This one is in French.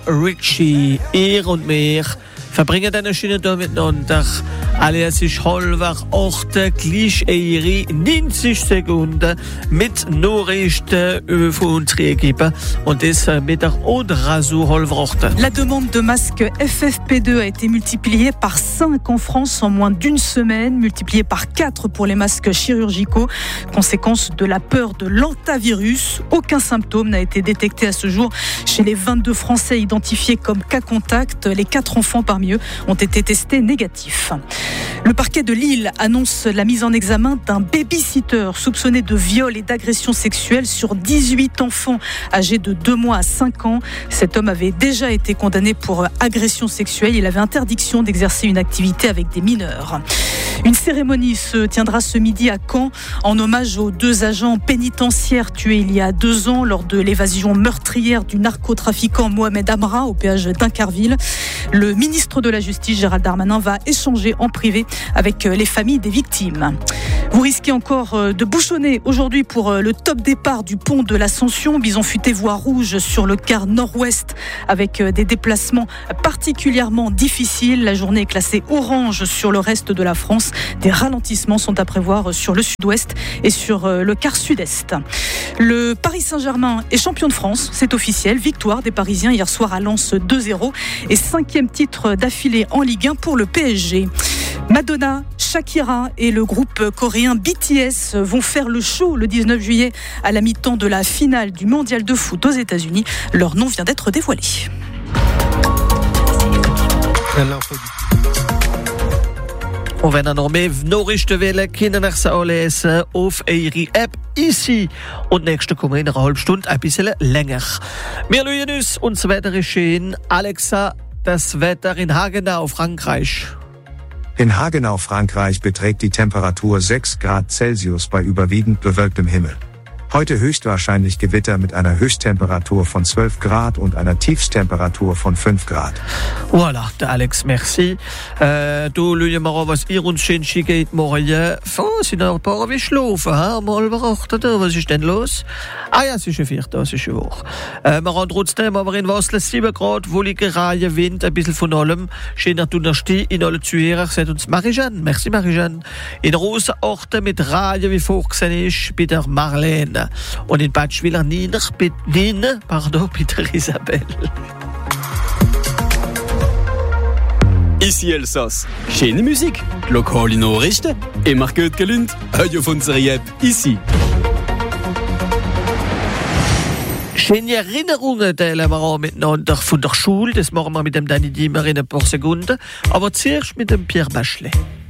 Richie, ihr und mir verbringen eine schöne Tag miteinander. Alias ist halbwegs 8, gleich 90 Sekunden mit Nachrichten von unserer Equipe. Und das mit der Odrazu halb 8. La demande de masques FFP2 a été multipliée par 5 en France en moins d'une semaine, multipliée par 4 pour les masques chirurgicaux. Conséquence de la peur de l'antavirus. Aucun symptôme n'a été détecté à ce jour chez les 22 Français identifiés comme cas contact. Les 4 enfants parmi eux ont été testés négatifs. Le parquet de Lille annonce la mise en examen d'un baby-sitter soupçonné de viol et d'agression sexuelle sur 18 enfants âgés de 2 mois à 5 ans. Cet homme avait déjà été condamné pour agression sexuelle. Il avait interdiction d'exercer une activité avec des mineurs. Une cérémonie se tiendra ce midi à Caen en hommage aux 2 agents pénitentiaires tués il y a 2 ans lors de l'évasion meurtrière du narcotrafiquant Mohamed Amra au péage d'Incarville. Le ministre de la Justice, Gérald Darmanin, va échanger en privé avec les familles des victimes. Vous risquez encore de bouchonner aujourd'hui pour le top départ du pont de l'Ascension. Bison Futé voie rouge sur le quart nord-ouest avec des déplacements particulièrement difficiles. La journée est classée orange sur le reste de la France. Des ralentissements sont à prévoir sur le sud-ouest et sur le quart sud-est. Le Paris Saint-Germain est champion de France, c'est officiel. Victoire des Parisiens hier soir à Lens 2-0 et 5e titre d'affilée en Ligue 1 pour le PSG. Madonna, Shakira et le groupe coréen BTS vont faire le show le 19 juillet à la mi-temps de la finale du mondial de foot aux États-Unis. Leur nom vient d'être dévoilé. Und wenn ihr noch mehr Nachrichten wollt, könnt ihr sie auch lesen auf eure App Easy. Und nächste kommen in einer halben Stunde ein bisschen länger. Wir schauen uns und das Wetter ist schön. Alexa, das Wetter in Hagenau, Frankreich. In Hagenau, Frankreich beträgt die Temperatur 6 Grad Celsius bei überwiegend bewölktem Himmel. Heute höchstwahrscheinlich Gewitter mit einer Höchsttemperatur von 12 Grad und einer Tiefsttemperatur von 5 Grad. Voilà, der Alex, merci. Du schauen wir an, was ihr uns schön schickt morgen. Sind noch ein paar wie schlafen, mal beachtet, was ist denn los? Ah ja, es ist ein Viertag, es ist eine Woche. Wir haben trotzdem aber in Wasle 7 Grad, wollige Reihe, Wind, ein bisschen von allem. Schöner Donnerstag in alle Zuhörer, sagt uns Marie-Jeanne. Merci Marie-Jeanne. In Rosenorten mit Reihe, wie vorgesehen ist, bei der Marlene. Und in Batschwiller Nina, bei der Isabelle. Ici Elsass. Schöne Musik, lokale Nachrichten, immer gut gelünt, auf unserer App Ici. Schöne Erinnerungen teilen wir auch miteinander von der Schule. Das machen wir mit dem Danny Diemer in ein paar Sekunden. Aber zuerst mit dem Pierre Bachelet.